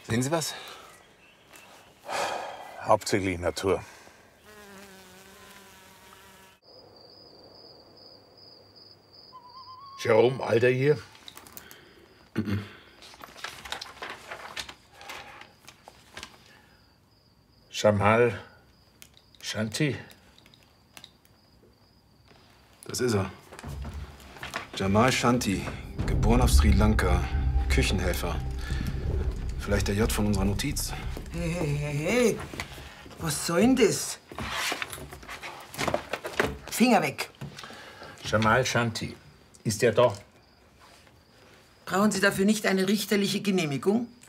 Sehen Sie was? Hauptsächlich Natur. Jerome, Alter hier? Jamal Shanti? Das ist er. Jamal Shanti, geboren auf Sri Lanka, Küchenhelfer. Vielleicht der J von unserer Notiz. Hey. Was soll denn das? Finger weg. Jamal Shanti. Ist der da? Brauchen Sie dafür nicht eine richterliche Genehmigung?